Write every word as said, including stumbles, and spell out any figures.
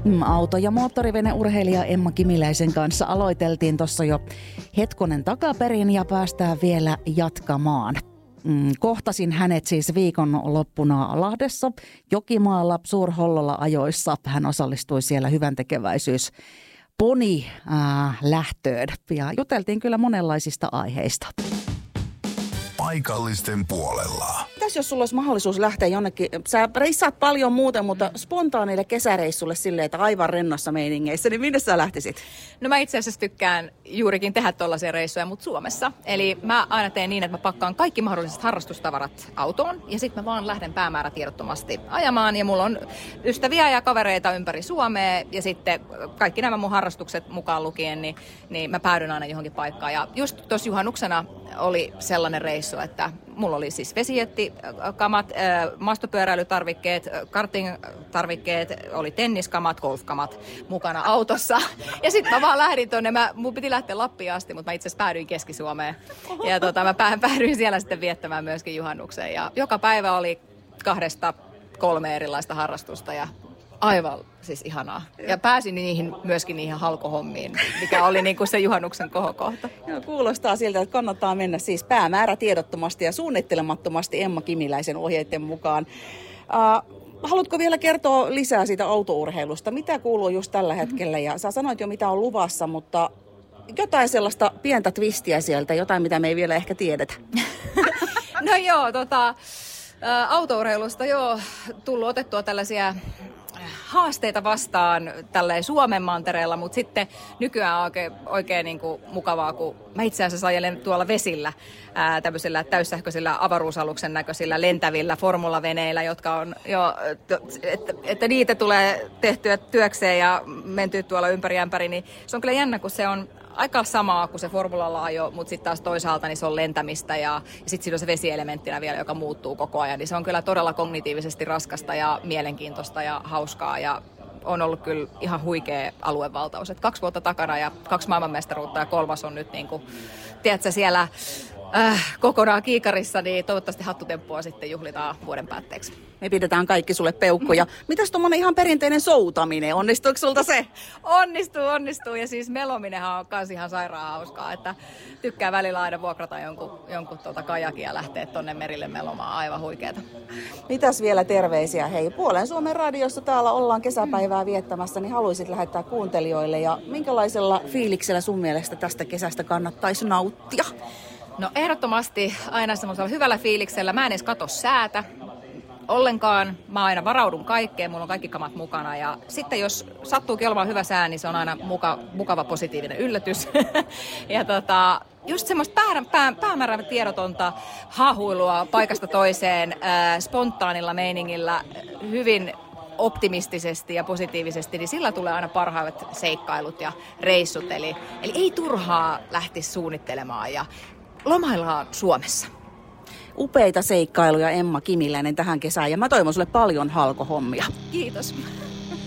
Auto- ja moottoriveneurheilija Emma Kimiläisen kanssa aloiteltiin tuossa jo hetkonen takaperin ja päästään vielä jatkamaan. Kohtasin hänet siis viikonloppuna Lahdessa, Jokimaalla, Suurhollolla ajoissa. Hän osallistui siellä hyväntekeväisyys poni äh, lähtöön ja juteltiin kyllä monenlaisista aiheista. Paikallisten puolella. Mitäs jos sulla olisi mahdollisuus lähteä jonnekin, sä reissaat paljon muuten, mutta spontaanille kesäreissulle silleen, että aivan rennossa meiningeissä, niin minne sä lähtisit? No mä itse asiassa tykkään juurikin tehdä tollaisia reissuja, mutta Suomessa. Eli mä aina teen niin, että mä pakkaan kaikki mahdolliset harrastustavarat autoon ja sitten mä vaan lähden päämäärätiedottomasti ajamaan. Ja mulla on ystäviä ja kavereita ympäri Suomea ja sitten kaikki nämä mun harrastukset mukaan lukien, niin, niin mä päädyn aina johonkin paikkaan. Ja just tuossa juhannuksena oli sellainen reissu, että mulla oli siis vesijettikamat, maastopyöräilytarvikkeet, karting-tarvikkeet, oli tenniskamat, golfkamat mukana autossa. Ja sitten mä vaan lähdin tuonne, mä, mun piti lähteä Lappiin asti, mutta mä itse asiassa päädyin Keski-Suomeen. Ja tota, mä päädyin siellä sitten viettämään myöskin juhannuksen. Ja joka päivä oli kahdesta kolme erilaista harrastusta ja aivan siis ihanaa. Ja pääsin niihin myöskin niihin halkohommiin, mikä oli niin kuin se juhannuksen kohokohta. Joo, kuulostaa siltä, että kannattaa mennä siis päämäärä tiedottomasti ja suunnittelemattomasti Emma Kimiläisen ohjeiden mukaan. Uh, haluatko vielä kertoa lisää siitä autourheilusta? Mitä kuuluu just tällä hetkellä? Ja sä sanoit jo, mitä on luvassa, mutta jotain sellaista pientä twistiä sieltä, jotain, mitä me ei vielä ehkä tiedetä. No joo, tota, ä, autourheilusta joo, tullut otettua tällaisia haasteita vastaan tälleen Suomen mantereella, mutta sitten nykyään on oikein, oikein niin kuin mukavaa, kun mä itse asiassa ajelen tuolla vesillä ää, tämmöisillä täyssähköisillä avaruusaluksen näköisillä lentävillä formulaveneillä, jotka on jo, että, että niitä tulee tehtyä työkseen ja mentyä tuolla ympäri ämpäri, niin se on kyllä jännä, kun se on aika samaa kuin se formulalla ajo, mutta sitten taas toisaalta niin se on lentämistä ja, ja sitten siinä on se vesielementtinä vielä, joka muuttuu koko ajan. Niin se on kyllä todella kognitiivisesti raskasta ja mielenkiintoista ja hauskaa ja on ollut kyllä ihan huikea aluevaltaus. Et kaksi vuotta takana ja kaksi maailmanmestaruutta ja kolmas on nyt niin kuin, tiedätkö, siellä äh, kokonaan kiikarissa, niin toivottavasti hattutemppua sitten juhlitaan vuoden päätteeksi. Me pidetään kaikki sulle peukkuja. Mitäs tommonen ihan perinteinen soutaminen? Onnistuiko sulta se? Onnistuu, onnistuu. Ja siis melominenhan on kans ihan sairaan hauskaa, että tykkää välillä aina vuokrata jonkun, jonkun tuota kajakin ja lähteä tonne merille melomaan. Aivan huikeeta. Mitäs vielä terveisiä? Hei, Puolen Suomen radiossa täällä ollaan kesäpäivää viettämässä, niin haluaisit lähettää kuuntelijoille. Ja minkälaisella fiiliksellä sun mielestä tästä kesästä kannattaisi nauttia? No ehdottomasti aina semmoisella hyvällä fiiliksellä. Mä en edes katso säätä ollenkaan. Mä aina varaudun kaikkeen, mulla on kaikki kamat mukana. Ja sitten jos sattuukin olemaan hyvä sää, niin se on aina muka, mukava positiivinen yllätys. ja tota, just semmoista pää, pää, päämäärän tiedotonta hahuilua paikasta toiseen, äh, spontaanilla meiningillä, hyvin optimistisesti ja positiivisesti, niin sillä tulee aina parhaat seikkailut ja reissut. Eli, eli ei turhaa lähtisi suunnittelemaan ja lomaillaan Suomessa. Upeita seikkailuja Emma Kimiläinen tähän kesään ja mä toivon sulle paljon halkohommia. Kiitos.